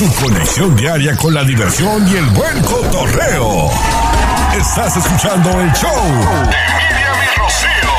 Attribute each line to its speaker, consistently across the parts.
Speaker 1: Tu conexión diaria con la diversión y el buen cotorreo. Estás escuchando el show de Miriam y Rocío.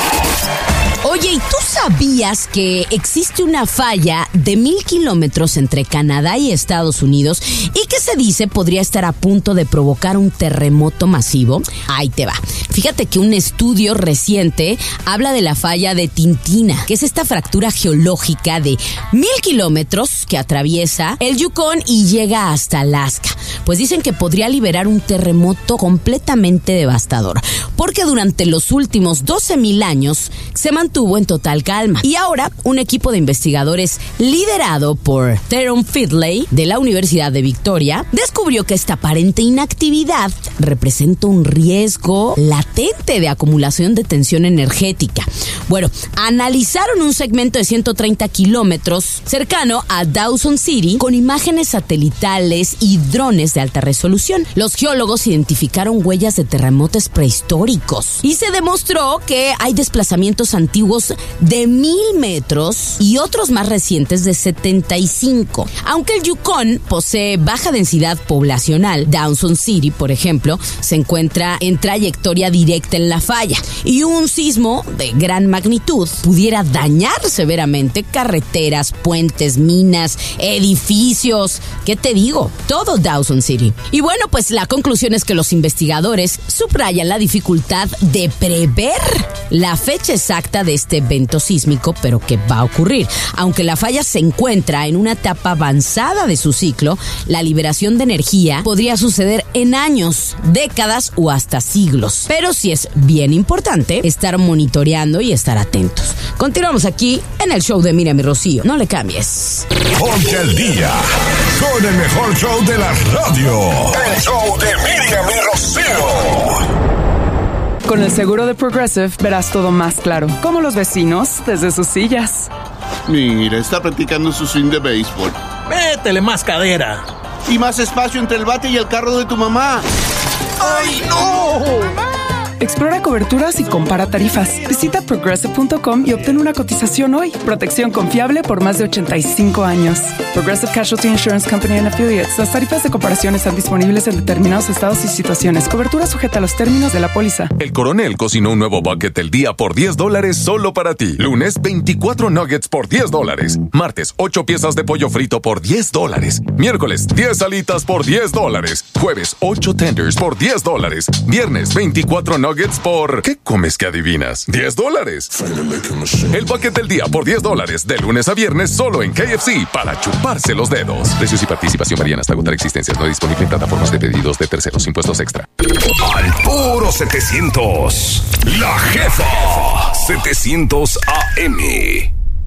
Speaker 2: Oye, ¿y tú sabías que existe una falla de 1,000 kilómetros entre Canadá y Estados Unidos y que se dice podría estar a punto de provocar un terremoto masivo? Ahí te va. Fíjate que un estudio reciente habla de la falla de Tintina, que es esta fractura geológica de 1,000 kilómetros que atraviesa el Yukón y llega hasta Alaska. Pues dicen que podría liberar un terremoto completamente devastador, porque durante los últimos 12,000 años se mantuvo en total calma. Y ahora, un equipo de investigadores liderado por Theron Findlay de la Universidad de Victoria descubrió que esta aparente inactividad representa un riesgo latente de acumulación de tensión energética. Bueno, analizaron un segmento de 130 kilómetros cercano a Dawson City con imágenes satelitales y drones de alta resolución. Los geólogos identificaron huellas de terremotos prehistóricos y se demostró que hay desplazamientos antiguos de 1,000 metros y otros más recientes de 75. Aunque el Yukón posee baja densidad poblacional, Dawson City, por ejemplo, se encuentra en trayectoria directa en la falla y un sismo de gran magnitud pudiera dañar severamente carreteras, puentes, minas, edificios. ¿Qué te digo? Todo Dawson City. Y bueno, pues la conclusión es que los investigadores subrayan la dificultad de prever la fecha exacta de este evento sísmico, pero que va a ocurrir. Aunque la falla se encuentra en una etapa avanzada de su ciclo, la liberación de energía podría suceder en años, décadas o hasta siglos. Pero sí es bien importante estar monitoreando y estar atentos. Continuamos aquí en el show de Miriam y Rocío. No le cambies.
Speaker 1: Ponte al día con el mejor show de la radio. El show de Miriam y Rocío.
Speaker 3: Con el seguro de Progressive verás todo más claro, como los vecinos desde sus sillas.
Speaker 4: Mira, está practicando su swing de béisbol.
Speaker 5: Métele más cadera.
Speaker 4: Y más espacio entre el bate y el carro de tu mamá.
Speaker 5: ¡Ay, no!
Speaker 3: Explora coberturas y compara tarifas. Visita Progressive.com y obtén una cotización hoy. Protección confiable por más de 85 años. Progressive Casualty Insurance Company and Affiliates. Las tarifas de comparación están disponibles en determinados estados y situaciones. Cobertura sujeta a los términos de la póliza.
Speaker 6: El Coronel cocinó un nuevo bucket del día por $10 solo para ti. Lunes, 24 nuggets por $10. Martes, 8 piezas de pollo frito por $10. Miércoles, 10 alitas por $10. Jueves, 8 tenders por $10. Viernes, 24 nuggets por... ¿Qué comes que adivinas? $10. El bucket del día por $10 de lunes a viernes solo en KFC para chuparse los dedos. Precios y participación varían hasta agotar existencias. No disponible en plataformas de pedidos de terceros. Impuestos extra.
Speaker 1: Al puro 700. La jefa. 700 AM.